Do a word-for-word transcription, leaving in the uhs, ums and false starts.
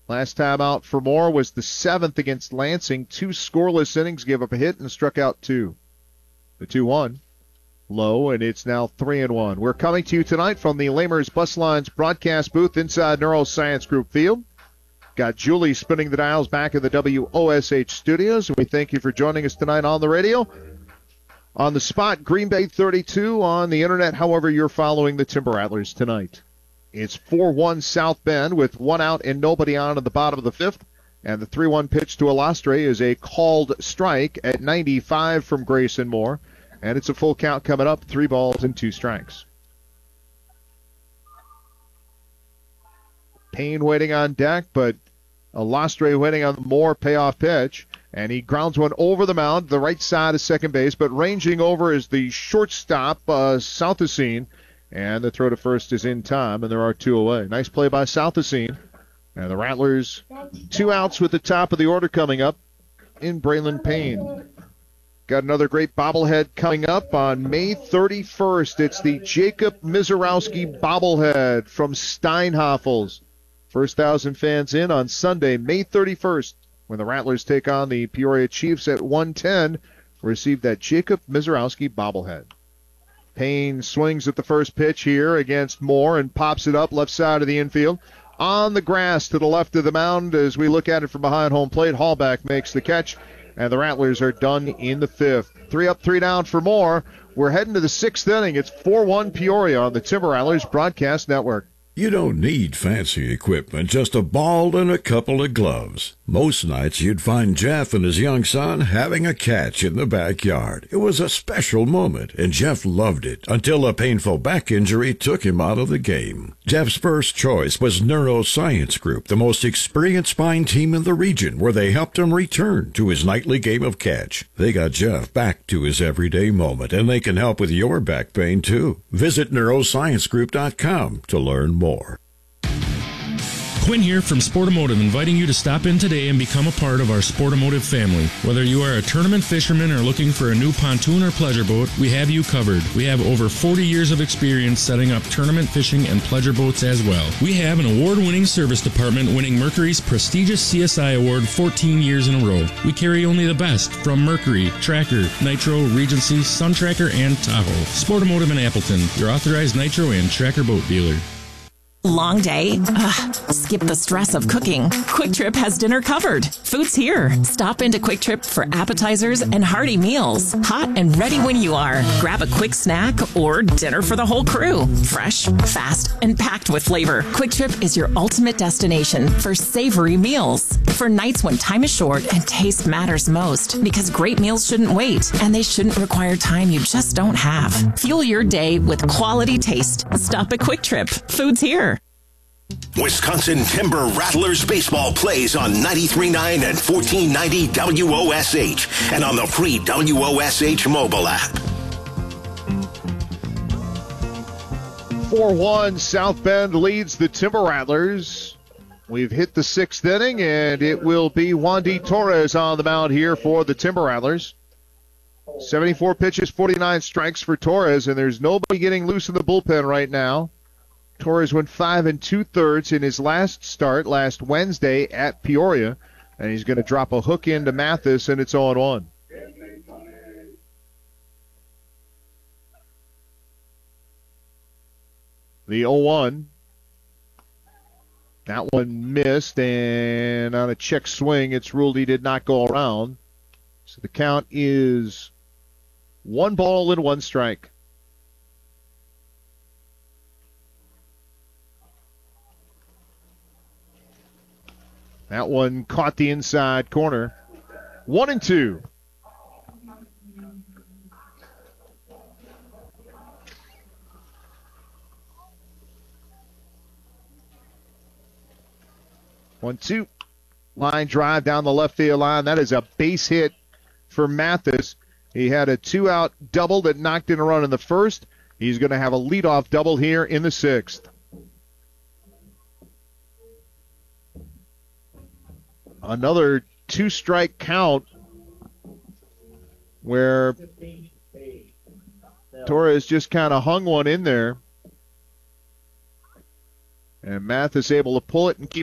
Last time out for Moore was the seventh against Lansing. Two scoreless innings, gave up a hit and struck out two. The two one. Low, and it's now three and one. We're coming to you tonight from the Lamers Bus Lines broadcast booth inside Neuroscience Group Field. Got Julie spinning the dials back at the W O S H studios, and we thank you for joining us tonight on the radio. On the spot, Green Bay thirty-two, on the internet, however you're following the Timber Rattlers tonight. It's four one South Bend with one out and nobody on at the bottom of the fifth. And the three one pitch to Alastre is a called strike at ninety-five from Grayson Moore. And it's a full count coming up, three balls and two strikes. Payne waiting on deck, but Alastre waiting on the Moore payoff pitch. And he grounds one over the mound, the right side of second base, but ranging over is the shortstop, uh, Southesine. And the throw to first is in time, and there are two away. Nice play by Southesine. And the Rattlers, two outs with the top of the order coming up in Braylon Payne. Got another great bobblehead coming up on May thirty-first. It's the Jacob Mizorowski bobblehead from Steinhoffels. First thousand fans in on Sunday, May thirty-first, when the Rattlers take on the Peoria Chiefs at one ten. Receive that Jacob Mizorowski bobblehead. Payne swings at the first pitch here against Moore and pops it up left side of the infield. On the grass to the left of the mound as we look at it from behind home plate. Hallback makes the catch, and the Rattlers are done in the fifth. Three up, three down for Moore. We're heading to the sixth inning. It's four one Peoria on the Timber Rattlers Broadcast Network. You don't need fancy equipment, just a ball and a couple of gloves. Most nights you'd find Jeff and his young son having a catch in the backyard. It was a special moment, and Jeff loved it until a painful back injury took him out of the game. Jeff's first choice was Neuroscience Group, the most experienced spine team in the region, where they helped him return to his nightly game of catch. They got Jeff back to his everyday moment, and they can help with your back pain, too. Visit neuroscience group dot com to learn more. More. Quinn here from Sportomotive, inviting you to stop in today and become a part of our Sportomotive family. Whether you are a tournament fisherman or looking for a new pontoon or pleasure boat, we have you covered. We have over forty years of experience setting up tournament fishing and pleasure boats as well. We have an award-winning service department winning Mercury's prestigious C S I award fourteen years in a row. We carry only the best from Mercury, Tracker, Nitro, Regency, Sun Tracker, and Tahoe. Sportomotive in Appleton, your authorized Nitro and Tracker boat dealer. Long day? Ugh, skip the stress of cooking. Quick Trip has dinner covered. Food's here. Stop into Quick Trip for appetizers and hearty meals. Hot and ready when you are. Grab a quick snack or dinner for the whole crew. Fresh, fast, and packed with flavor. Quick Trip is your ultimate destination for savory meals. For nights when time is short and taste matters most. Because great meals shouldn't wait, and they shouldn't require time you just don't have. Fuel your day with quality taste. Stop at Quick Trip. Food's here. Wisconsin Timber Rattlers baseball plays on ninety-three point nine and fourteen ninety W O S H and on the free W O S H mobile app. four one South Bend leads the Timber Rattlers. We've hit the sixth inning, and it will be Wandy Torres on the mound here for the Timber Rattlers. seventy-four pitches, forty-nine strikes for Torres, and there's nobody getting loose in the bullpen right now. Torres went five and two-thirds in his last start last Wednesday at Peoria, and he's going to drop a hook into Mathis, and it's oh one. The oh one. That one missed, and on a check swing, it's ruled he did not go around. So the count is one ball and one strike. That one caught the inside corner. One and two. One, two. Line drive down the left field line. That is a base hit for Mathis. He had a two-out double that knocked in a run in the first. He's going to have a leadoff double here in the sixth. Another two-strike count where Torres just kind of hung one in there. And Mathis able to pull it and keep